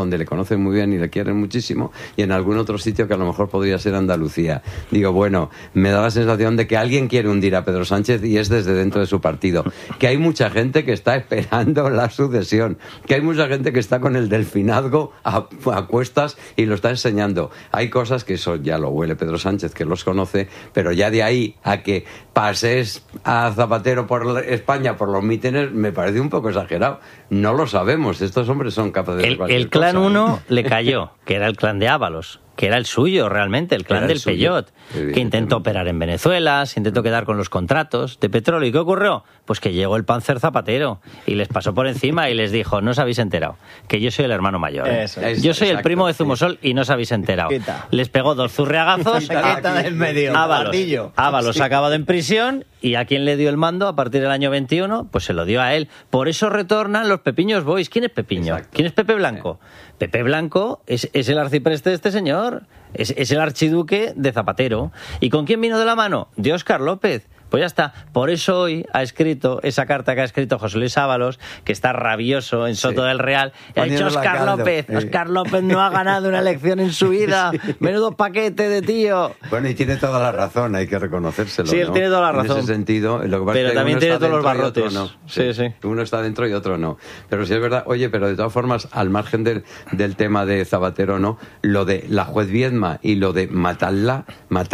donde le conocen muy bien y le quieren muchísimo, y en algún otro sitio que a lo mejor podría ser Andalucía. Digo, bueno, me da la sensación de que alguien quiere hundir a Pedro Sánchez y es desde dentro de su partido. Que hay mucha gente que está esperando la sucesión, que hay mucha gente que está con el delfinazgo a cuestas y lo está enseñando. Hay cosas que eso ya lo huele Pedro Sánchez, que los conoce, pero ya de ahí a que pases a Zapatero por España por los mítines me parece un poco exagerado. No lo sabemos, estos hombres son capaces de cualquier El clan cosa. 1 le cayó, que era el clan de Ábalos, que era el suyo realmente, el clan del Peyot, que intentó operar en Venezuela, se intentó quedar con los contratos de petróleo. ¿Y qué ocurrió? Pues que llegó el Panzer Zapatero y les pasó por encima y les dijo, no os habéis enterado, que yo soy el hermano mayor. Yo soy el primo de Zumosol y no os habéis enterado. Les pegó 2 zurriagazos. del medio. Ábalos ha acabado en prisión y ¿a quién le dio el mando a partir del año 21? Pues se lo dio a él. Por eso retornan los Pepiños Boys. ¿Quién es Pepiño? Exacto. ¿Quién es Pepe Blanco? Pepe Blanco es el arcipreste de este señor. Es el archiduque de Zapatero. ¿Y con quién vino de la mano? De Óscar López. Pues ya está. Por eso hoy ha escrito esa carta que ha escrito José Luis Ábalos, que está rabioso en Soto del Real. Ha dicho Óscar López. Óscar López no ha ganado una elección en su vida. Menudo paquete de tío. Bueno, y tiene toda la razón, hay que reconocérselo. Sí, él tiene toda la razón. En ese sentido, lo que pasa pero es que también uno tiene está todos los dentro y otro barrotes. no. Sí. Uno está dentro y otro no. Pero sí es verdad, oye, pero de todas formas, al margen del tema de Zapatero, no, lo de la juez Viedma y lo de matarla,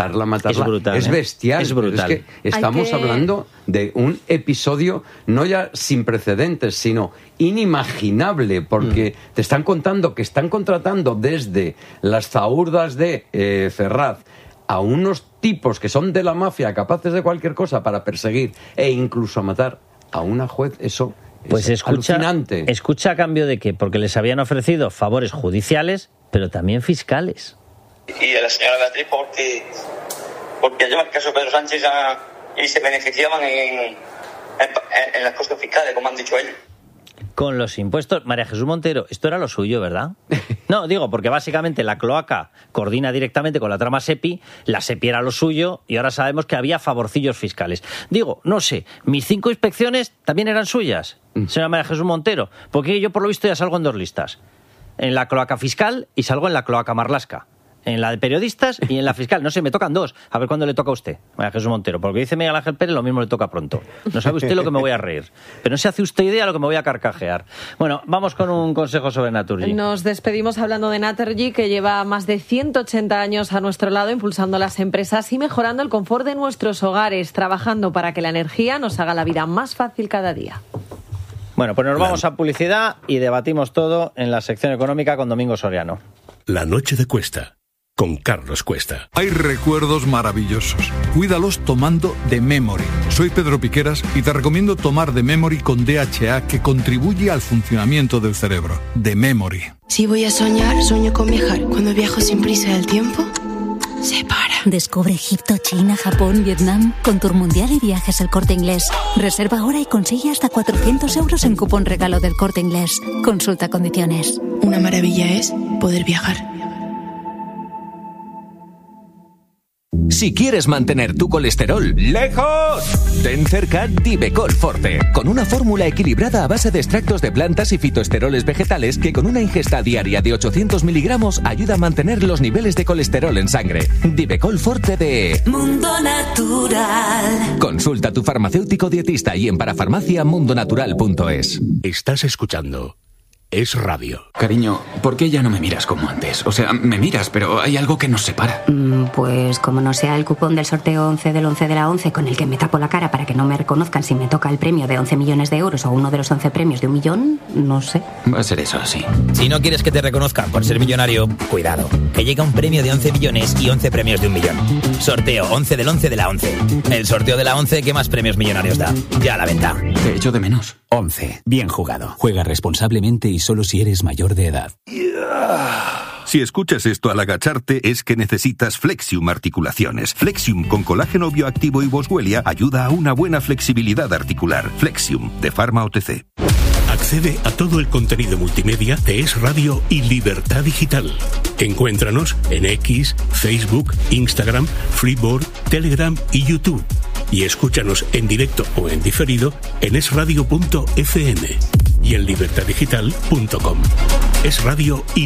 Es brutal, es bestial. Es brutal. Es que estamos hablando de un episodio no ya sin precedentes, sino inimaginable, porque te están contando que están contratando desde las zahurdas de Ferraz a unos tipos que son de la mafia, capaces de cualquier cosa para perseguir e incluso matar a una juez. Eso pues es alucinante. Escucha a cambio de qué, porque les habían ofrecido favores judiciales, pero también fiscales. Y a la señora Beatriz porque lleva el caso de Pedro Sánchez y se beneficiaban en las costas fiscales, como han dicho ellos. Con los impuestos, María Jesús Montero, esto era lo suyo, ¿verdad? No, digo, porque básicamente la cloaca coordina directamente con la trama SEPI, la SEPI era lo suyo y ahora sabemos que había favorcillos fiscales. Digo, no sé, mis 5 inspecciones también eran suyas, señora María Jesús Montero, porque yo por lo visto ya salgo en 2 listas. En la cloaca fiscal y salgo en la cloaca marlasca. En la de periodistas y en la fiscal. No sé, me tocan 2. A ver cuándo le toca a usted, María Jesús Montero. Porque dice Miguel Ángel Pérez, lo mismo le toca pronto. No sabe usted lo que me voy a reír. Pero no se hace usted idea de lo que me voy a carcajear. Bueno, vamos con un consejo sobre Naturgy. Nos despedimos hablando de Naturgy, que lleva más de 180 años a nuestro lado, impulsando las empresas y mejorando el confort de nuestros hogares, trabajando para que la energía nos haga la vida más fácil cada día. Bueno, pues nos vamos a publicidad y debatimos todo en la sección económica con Domingo Soriano. La noche de Cuesta, con Carlos Cuesta. Hay recuerdos maravillosos. Cuídalos tomando The Memory. Soy Pedro Piqueras y te recomiendo tomar The Memory con DHA, que contribuye al funcionamiento del cerebro. The Memory. Si voy a soñar, sueño con viajar. Cuando viajo sin prisa, el tiempo se para. Descubre Egipto, China, Japón, Vietnam con Tour Mundial y Viajes El Corte Inglés. Reserva ahora y consigue hasta 400 euros en cupón regalo del Corte Inglés. Consulta condiciones. Una maravilla es poder viajar. Si quieres mantener tu colesterol lejos, ten cerca Divecol Forte, con una fórmula equilibrada a base de extractos de plantas y fitoesteroles vegetales que con una ingesta diaria de 800 miligramos ayuda a mantener los niveles de colesterol en sangre. Divecol Forte de Mundo Natural. Consulta a tu farmacéutico dietista y en parafarmaciamundonatural.es. Estás escuchando Es Radio. Cariño, ¿por qué ya no me miras como antes? O sea, me miras, pero hay algo que nos separa. Pues como no sea el cupón del sorteo 11 del 11 de la 11 con el que me tapo la cara para que no me reconozcan si me toca el premio de 11 millones de euros o uno de los 11 premios de 1 millón, no sé. Va a ser eso, sí. Si no quieres que te reconozcan por ser millonario, cuidado, que llega un premio de 11 millones y 11 premios de 1 millón. Sorteo 11 del 11 de la 11. El sorteo de la 11 que más premios millonarios da. Ya a la venta. Te echo de menos. 11. Bien jugado. Juega responsablemente y solo si eres mayor de edad. Si escuchas esto al agacharte es que necesitas Flexium Articulaciones. Flexium con colágeno bioactivo y boswellia ayuda a una buena flexibilidad articular. Flexium, de Pharma OTC. Accede a todo el contenido multimedia de Es Radio y Libertad Digital. Encuéntranos en X, Facebook, Instagram, Freeboard, Telegram y YouTube. Y escúchanos en directo o en diferido en esradio.fm y en libertadigital.com. Es Radio y